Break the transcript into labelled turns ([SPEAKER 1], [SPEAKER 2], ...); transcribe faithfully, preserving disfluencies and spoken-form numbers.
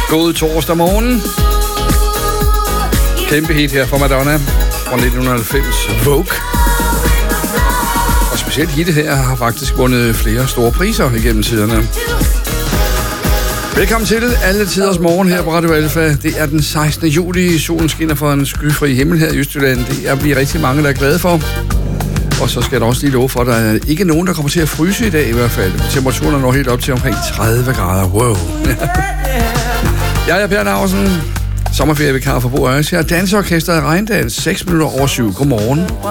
[SPEAKER 1] God torsdag morgen. Kæmpe hit her fra Madonna fra nitten halvfems, Vogue. Og specielt hittet her har faktisk vundet flere store priser igennem tiderne. Velkommen til alle tiders morgen her på Radio Alfa. Det er den sekstende juli. Solen skinner for en skyfri himmel her i Østjylland. Det er vi rigtig mange, der er glade for. Og så skal der også lige love for, at der er ikke nogen, der kommer til at fryse i dag i hvert fald. Temperaturen når helt op til omkring tredive grader. Wow. Jeg er Per Naursen, sommerferievikar for Bo Øres her. Danseorkestret Regndal, seks minutter over syv. Godmorgen.